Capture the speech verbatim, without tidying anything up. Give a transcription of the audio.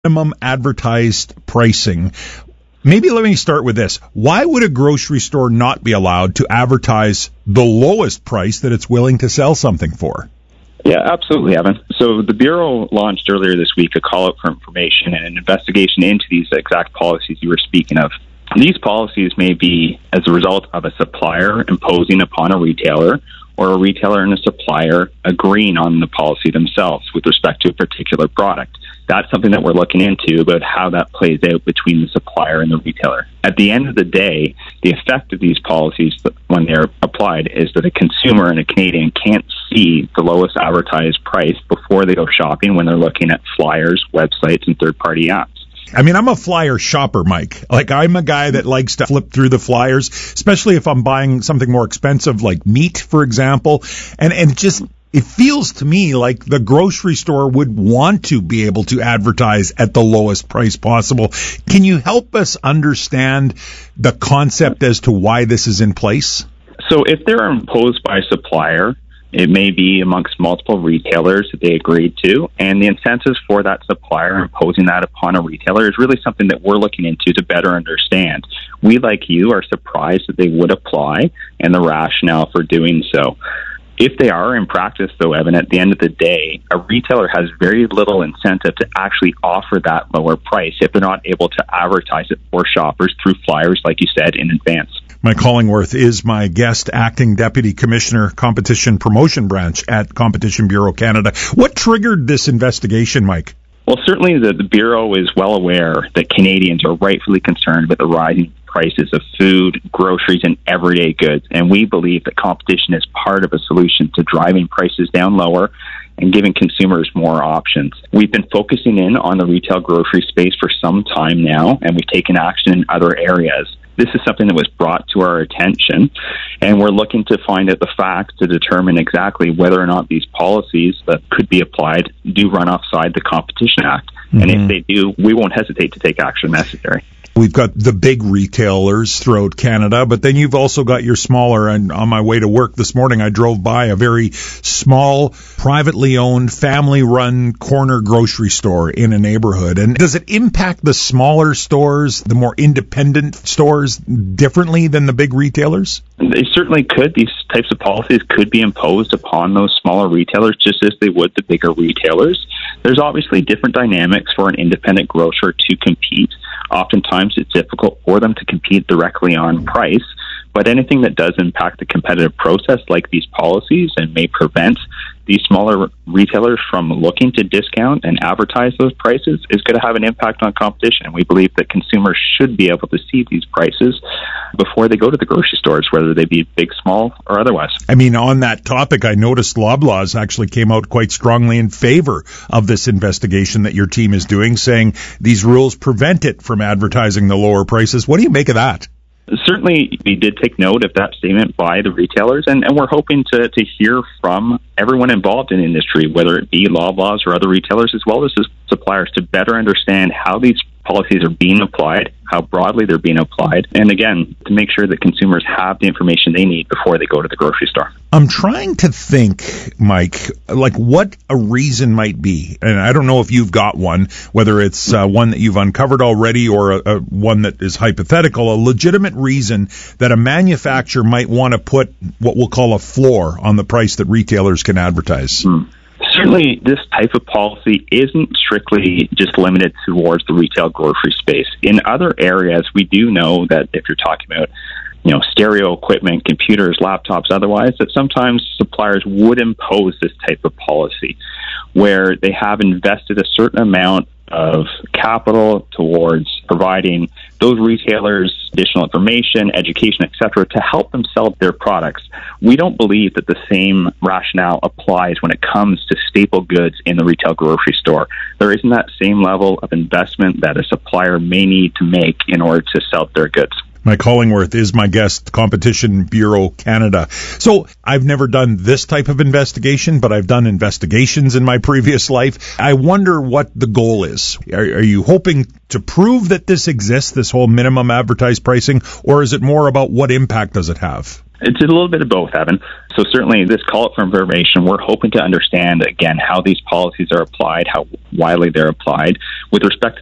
minimum advertised pricing. Maybe let me start with this. Why would a grocery store not be allowed to advertise the lowest price that it's willing to sell something for? Yeah, absolutely, Evan. So the Bureau launched earlier this week a call out for information and an investigation into these exact policies you were speaking of. These policies may be as a result of a supplier imposing upon a retailer or a retailer and a supplier agreeing on the policy themselves with respect to a particular product. That's something that we're looking into about how that plays out between the supplier and the retailer. At the end of the day, the effect of these policies when they're applied is that a consumer and a Canadian can't see the lowest advertised price before they go shopping when they're looking at flyers, websites, and third-party apps. I mean, I'm a flyer shopper, Mike. Like, I'm a guy that likes to flip through the flyers, especially if I'm buying something more expensive like meat, for example. And, and just, it feels to me like the grocery store would want to be able to advertise at the lowest price possible. Can you help us understand the concept as to why this is in place? So if they're imposed by a supplier, it may be amongst multiple retailers that they agreed to, and the incentives for that supplier imposing that upon a retailer is really something that we're looking into to better understand. We, like you, are surprised that they would apply and the rationale for doing so. If they are in practice, though, Evan, at the end of the day, a retailer has very little incentive to actually offer that lower price if they're not able to advertise it for shoppers through flyers, like you said, in advance. Mike Hollingworth is my guest, Acting Deputy Commissioner, Competition Promotion Branch at Competition Bureau Canada. What triggered this investigation, Mike? Well, certainly the, the Bureau is well aware that Canadians are rightfully concerned with the rising prices of food, groceries, and everyday goods, and we believe that competition is part of a solution to driving prices down lower and giving consumers more options. We've been focusing in on the retail grocery space for some time now, and we've taken action in other areas. This is something that was brought to our attention, and we're looking to find out the facts to determine exactly whether or not these policies that could be applied do run outside the Competition Act. Mm-hmm. And if they do, we won't hesitate to take action necessary. We've got the big retailers throughout Canada, but then you've also got your smaller, and on my way to work this morning, I drove by a very small, privately owned, family-run corner grocery store in a neighborhood. And does it impact the smaller stores, the more independent stores, differently than the big retailers? They certainly could. These types of policies could be imposed upon those smaller retailers just as they would the bigger retailers. There's obviously different dynamics for an independent grocer to compete. Oftentimes it's difficult for them to compete directly on price, but anything that does impact the competitive process, like these policies, and may prevent these smaller retailers from looking to discount and advertise those prices, is going to have an impact on competition. And we believe that consumers should be able to see these prices before they go to the grocery stores, whether they be big, small, or otherwise. I mean, on that topic, I noticed Loblaws actually came out quite strongly in favor of this investigation that your team is doing, saying these rules prevent it from advertising the lower prices. What do you make of that? Certainly, we did take note of that statement by the retailers, and, and we're hoping to, to hear from everyone involved in the industry, whether it be Loblaws or other retailers, as well as the suppliers, to better understand how these policies are being applied, how broadly they're being applied, and again, to make sure that consumers have the information they need before they go to the grocery store. I'm trying to think, Mike, like what a reason might be, and I don't know if you've got one, whether it's uh, one that you've uncovered already or a, a one that is hypothetical, a legitimate reason that a manufacturer might want to put what we'll call a floor on the price that retailers can advertise. Hmm. Certainly, this type of policy isn't strictly just limited towards the retail grocery space. In other areas, we do know that if you're talking about, you know, stereo equipment, computers, laptops, otherwise, that sometimes suppliers would impose this type of policy where they have invested a certain amount of capital towards providing those retailers additional information, education, et cetera, to help them sell their products. We don't believe that the same rationale applies when it comes to staple goods in the retail grocery store. There isn't that same level of investment that a supplier may need to make in order to sell their goods. Mike Hollingworth is my guest, Competition Bureau Canada. So I've never done this type of investigation, but I've done investigations in my previous life. I wonder what the goal is. Are, are you hoping to prove that this exists, this whole minimum advertised pricing, or is it more about what impact does it have? It's a little bit of both, Evan. So certainly this call out for information, we're hoping to understand, again, how these policies are applied, how widely they're applied. With respect to